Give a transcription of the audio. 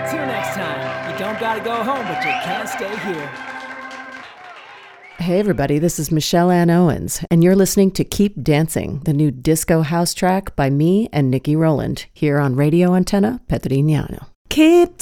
Until next time, you don't gotta go home, but you can't stay here. Hey everybody, this is Michelle Ann Owens, and you're listening to Keep Dancing, the new disco house track by me and Nikki Rowland, here on Radio Antenna Petrignano. Keep